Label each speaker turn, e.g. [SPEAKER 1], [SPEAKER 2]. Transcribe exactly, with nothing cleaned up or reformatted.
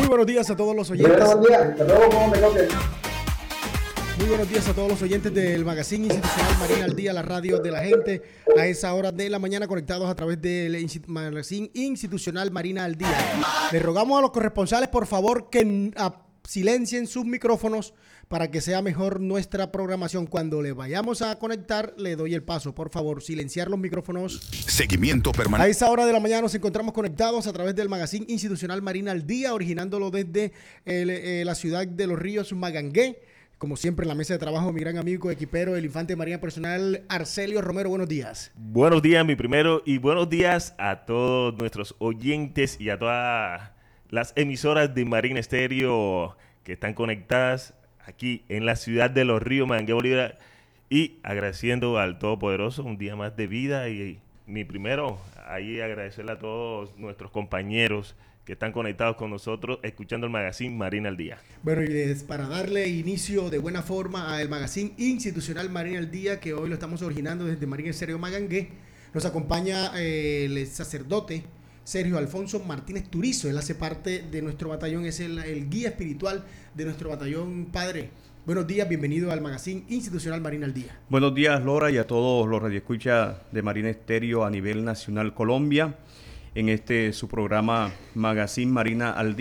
[SPEAKER 1] buenos días a todos los oyentes.
[SPEAKER 2] Buenos días, hasta luego, ¿cómo me toque?
[SPEAKER 1] Muy buenos días a todos los oyentes del Magazine Institucional Marina al Día, la radio de la gente, a esa hora de la mañana conectados a través del Magazine Institucional Marina al Día. Les rogamos a los corresponsales, por favor, que a, silencien sus micrófonos para que sea mejor nuestra programación. Cuando le vayamos a conectar, le doy el paso. Por favor, silenciar los micrófonos.
[SPEAKER 3] Seguimiento permanente.
[SPEAKER 1] A esa hora de la mañana nos encontramos conectados a través del Magazine Institucional Marina al Día, originándolo desde el, eh, la ciudad de Los Ríos, Magangué. Como siempre, en la mesa de trabajo, mi gran amigo equipero, el infante de Marina Personal, Arcelio Romero. Buenos días.
[SPEAKER 4] Buenos días, mi primero, y buenos días a todos nuestros oyentes y a todas las emisoras de Marina Estéreo que están conectadas aquí en la ciudad de Los Ríos, Magangué, Bolívar, y agradeciendo al Todopoderoso un día más de vida. Y, y mi primero, ahí agradecerle a todos nuestros compañeros que están conectados con nosotros, escuchando el Magazine Marina al Día.
[SPEAKER 1] Bueno, y es para darle inicio de buena forma al Magazine Institucional Marina al Día, que hoy lo estamos originando desde Marina Estéreo Magangué, nos acompaña eh, el sacerdote Sergio Alfonso Martínez Turizo. Él hace parte de nuestro batallón, es el, el guía espiritual de nuestro batallón. Padre, buenos días, bienvenido al Magazine Institucional Marina al Día.
[SPEAKER 5] Buenos días, Lora, y a todos los radioescuchas de Marina Estéreo a nivel nacional Colombia, en este su programa Magazine Marina al Día.